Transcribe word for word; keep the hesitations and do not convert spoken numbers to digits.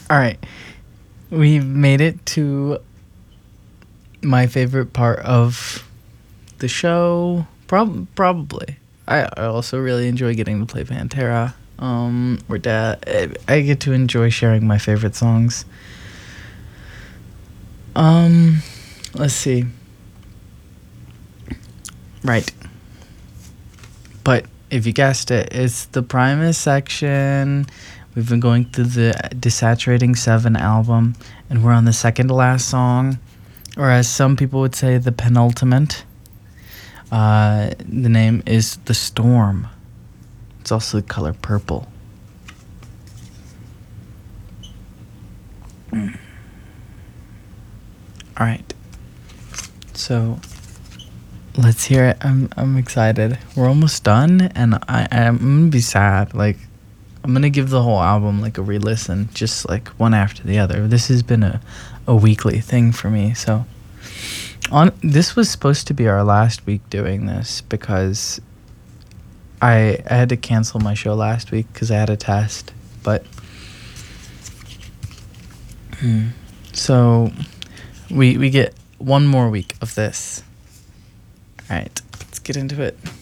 All right. We've made it to my favorite part of the show. Prob- probably. I, I also really enjoy getting to play Pantera. Um, or dad. I, I get to enjoy sharing my favorite songs. Um, let's see. Right. But if you guessed it, it's the Primus section. We've been going through the Desaturating seven album, and we're on the second to last song, or as some people would say, the penultimate. Uh, the name is The Storm. It's also the color purple. Mm. All right. So let's hear it. I'm I'm excited. We're almost done, and I I'm gonna be sad. Like, I'm gonna give the whole album like a re-listen, just like one after the other. This has been a, a weekly thing for me. So, on this was supposed to be our last week doing this because I I had to cancel my show last week because I had a test. But hmm, so we we get one more week of this. All right, let's get into it.